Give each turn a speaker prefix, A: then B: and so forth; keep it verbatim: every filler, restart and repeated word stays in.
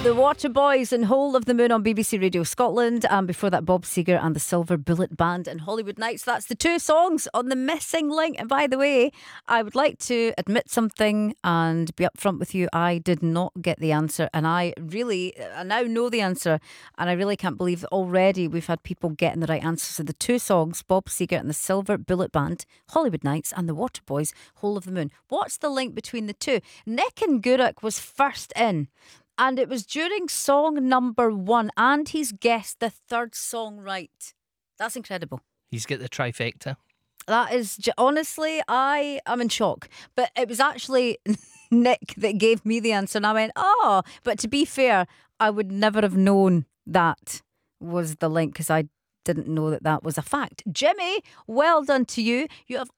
A: The Waterboys and Whole of the Moon on B B C Radio Scotland, and before that Bob Seger and the Silver Bullet Band and Hollywood Nights. That's the two songs on the missing link. And by the way, I would like to admit something and be upfront with you. I did not get the answer, and I really, I now know the answer, and I really can't believe that already we've had people getting the right answer. So the two songs, Bob Seger and the Silver Bullet Band, Hollywood Nights, and the Waterboys, Whole of the Moon. What's the link between the two? Nick and Guruk was first in. And it was during song number one, and he's guessed the third song right. That's incredible.
B: He's got the trifecta.
A: That is, honestly, I am in shock. But it was actually Nick that gave me the answer, and I went, oh. But to be fair, I would never have known that was the link because I didn't know that that was a fact. Jimmy, well done to you. You have